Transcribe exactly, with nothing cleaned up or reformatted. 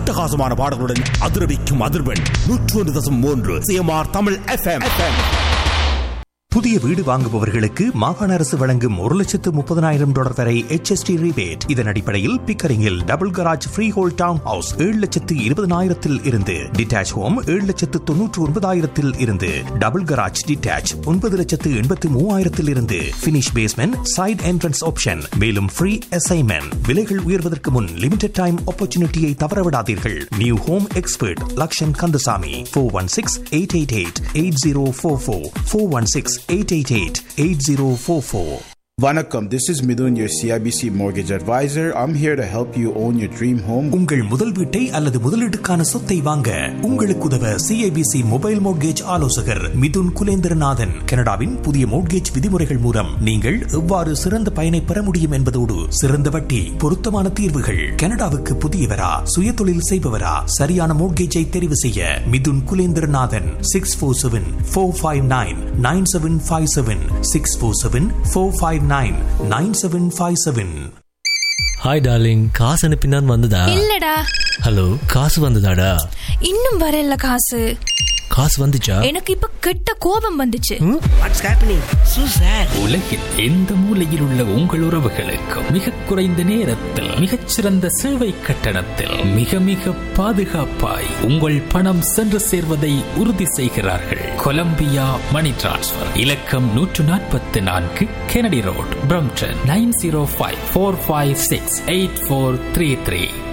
அட்டகாசமான பாடல்களுடன் அதிரவிக்கும் அதிர்வெண் நூற்று ஒன்று தசம் மூன்று சிஎம்ஆர் தமிழ் எஃப்எம். புதிய வீடு வாங்குபவர்களுக்கு மாகாண அரசு வழங்கும் ஒரு லட்சத்து முப்பதனாயிரம் டாலர் வரை எச் எஸ் டி ரிபேட். இதன் அடிப்படையில் பிக்கரிங்கில் double garage free whole down house ஏழு லட்சத்து இருபதனாயிரத்தில் இருந்து, டிட்டாச் ஹோம் ஏழு லட்சத்து தொன்னூற்று ஒன்பதாயிரத்தில் இருந்து, டபுள் கராஜ் டிட்டாச் ஒன்பது லட்சத்து எண்பத்து மூவாயிரத்தில் இருந்து, finish basement side entrance option. மேலும் ஃப்ரீ அசைன்மெண்ட். விலைகள் உயர்வதற்கு முன் லிமிடெட் டைம் ஆப்பர்ச்சுனிட்டியை தவறவிடாதீர்கள். New home expert Lakshan Kandasamy four one six eight eight eight eight zero four four four one six eight eight eight eight zero four four. Vanakkam, this is Midun, your C I B C mortgage advisor. I'm here to help you own your dream home. உங்கள் முதல் வீட்டை அல்லது முதலீட்டுக்கான சொத்தை வாங்க உங்களுக்கு உதவ C I B C mobile mortgage ஆலோசகர் மிதுன் குலேந்திரநாதன். கனடாவின் புதிய மோட்கேஜ் விதிமுறைகள் மூலம் நீங்கள் எவ்வாறு சிறந்த பயனை பெற முடியும் என்பதோடு சிறந்த வட்டி, பொருத்தமான தீர்வுகள். கனடாவுக்கு புதியவரா, சுய தொழில் செய்பவரா, சரியான மோட்கேஜை தெரிவு செய்ய Mithun Kulendranathan six four seven four five nine nine seven five seven six four seven four five nine nine seven five seven. Hi darling, காசு அனுப்பினான் வந்ததா? இல்லடா. ஹலோ, காசு வந்ததாடா? இன்னும் வரல காசு. காசு வந்துச்சா? எனக்கு இப்ப கெட்ட கோபம் வந்துச்சு. What's happening so sad. உலகில் எந்த மூலையில் உள்ள உங்கள் உறவுகளுக்கு மிக குறைந்த நேரத்தில் மிகச்சிறந்த சேவை கட்டணத்தில் மிக மிக பாதுகாப்பாய் உங்கள் பணம் சென்று சேர்வதை உறுதி செய்கிறார்கள். கொலம்பியா மணி டிரான்ஸ்ஃபர். இலக்கம் நூற்று நாற்பத்தி நான்கு Kennedy road, Brampton nine zero five four five six eight four three three.